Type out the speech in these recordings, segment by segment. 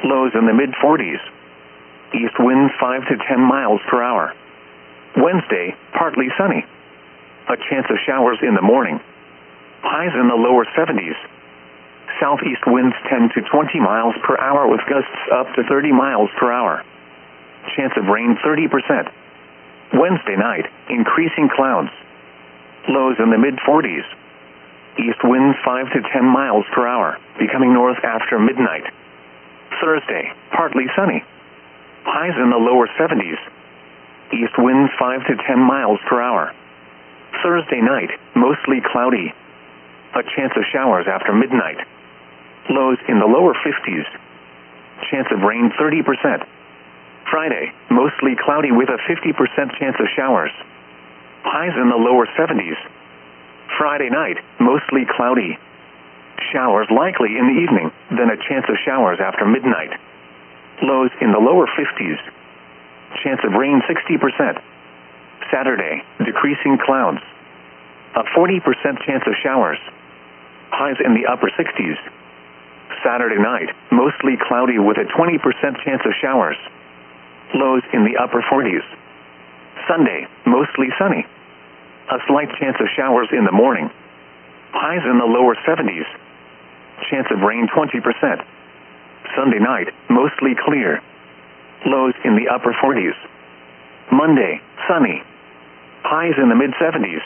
Lows in the mid-40s. East winds 5 to 10 miles per hour. Wednesday, partly sunny. A chance of showers in the morning. Highs in the lower 70s. Southeast winds 10 to 20 miles per hour with gusts up to 30 miles per hour. Chance of rain 30%. Wednesday night, increasing clouds. Lows in the mid-40s. East winds 5 to 10 miles per hour, becoming north after midnight. Thursday, partly sunny. Highs in the lower 70s. East winds 5 to 10 miles per hour. Thursday night, mostly cloudy. A chance of showers after midnight. Lows in the lower 50s. Chance of rain 30%. Friday, mostly cloudy with a 50% chance of showers. Highs in the lower 70s. Friday night, mostly cloudy. Showers likely in the evening, then a chance of showers after midnight. Lows in the lower 50s. Chance of rain 60%. Saturday, decreasing clouds. A 40% chance of showers. Highs in the upper 60s. Saturday night, mostly cloudy with a 20% chance of showers. Lows in the upper 40s. Sunday, mostly sunny. A slight chance of showers in the morning. Highs in the lower 70s. Chance of rain 20%. Sunday night, mostly clear. Lows in the upper 40s. Monday, sunny. Highs in the mid-70s.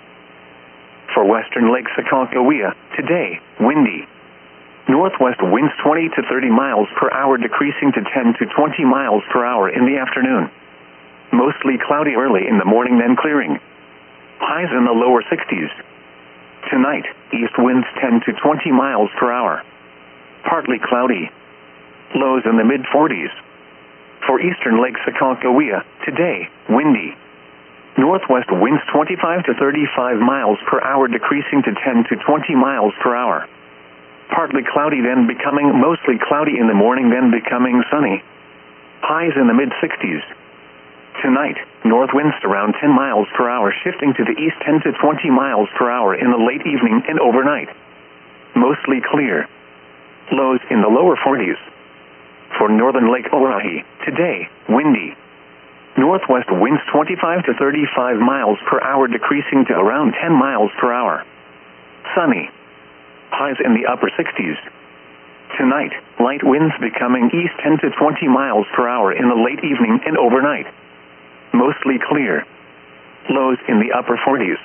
For western Lake Sakakawea, today, windy. Northwest winds 20 to 30 miles per hour decreasing to 10 to 20 miles per hour in the afternoon. Mostly cloudy early in the morning then clearing. Highs in the lower 60s. Tonight, east winds 10 to 20 miles per hour. Partly cloudy. Lows in the mid-40s. For eastern Lake Sakakawea, today, windy. Northwest winds 25 to 35 miles per hour decreasing to 10 to 20 miles per hour. Partly cloudy then becoming mostly cloudy in the morning then becoming sunny. Highs in the mid-60s. Tonight, north winds around 10 miles per hour shifting to the east 10 to 20 miles per hour in the late evening and overnight. Mostly clear. Lows in the lower 40s. For northern Lake Oahe, today, windy. Northwest winds 25 to 35 miles per hour decreasing to around 10 miles per hour. Sunny. Highs in the upper 60s. Tonight, light winds becoming east 10 to 20 miles per hour in the late evening and overnight. Mostly clear. Lows in the upper 40s.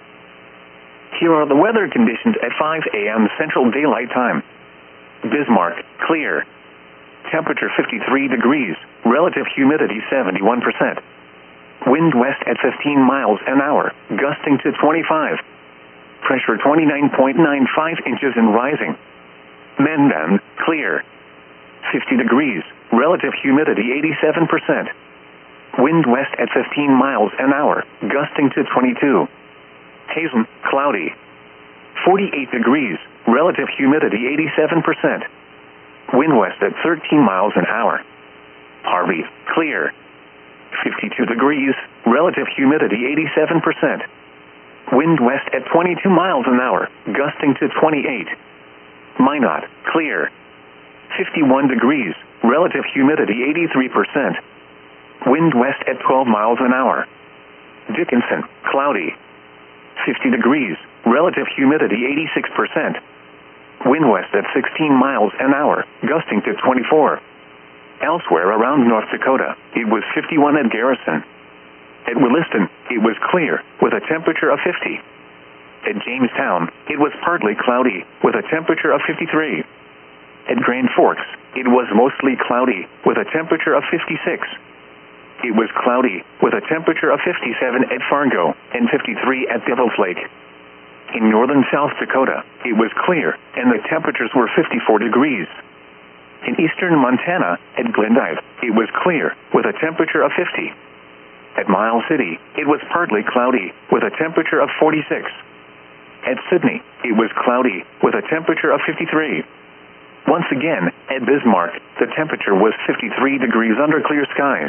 Here are the weather conditions at 5 a.m. Central Daylight Time. Bismarck, clear. Temperature 53 degrees, relative humidity 71%. Wind west at 15 miles an hour, gusting to 25. Pressure 29.95 inches and rising. Mendon, clear. 50 degrees, relative humidity 87%. Wind west at 15 miles an hour, gusting to 22. Hazen, cloudy. 48 degrees, relative humidity 87%. Wind west at 13 miles an hour. Harvey, clear. 52 degrees, relative humidity 87%. Wind west at 22 miles an hour, gusting to 28. Minot, clear. 51 degrees, relative humidity 83%. Wind west at 12 miles an hour. Dickinson, cloudy. 50 degrees, relative humidity 86%. Wind west at 16 miles an hour, gusting to 24. Elsewhere around North Dakota, it was 51 at Garrison. At Williston, it was clear, with a temperature of 50. At Jamestown, it was partly cloudy, with a temperature of 53. At Grand Forks, it was mostly cloudy, with a temperature of 56. It was cloudy, with a temperature of 57 at Fargo, and 53 at Devil's Lake. In northern South Dakota, it was clear, and the temperatures were 54 degrees. In eastern Montana, at Glendive, it was clear, with a temperature of 50. At Miles City, it was partly cloudy, with a temperature of 46. At Sydney, it was cloudy, with a temperature of 53. Once again, at Bismarck, the temperature was 53 degrees under clear skies.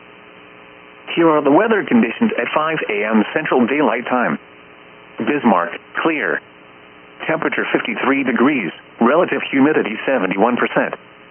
Here are the weather conditions at 5 a.m. Central Daylight Time. Bismarck, clear. Temperature 53 degrees, relative humidity 71%.